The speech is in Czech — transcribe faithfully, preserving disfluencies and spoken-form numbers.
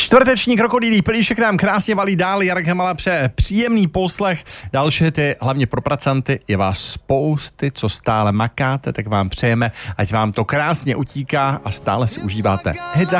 Čtvrteční krokodýlí pilíšek nám krásně valí dál, Jarek Hemala přeje příjemný poslech, další ty hlavně pro pracanty, je vás spousty, co stále makáte, tak vám přejeme, ať vám to krásně utíká a stále si užíváte hit za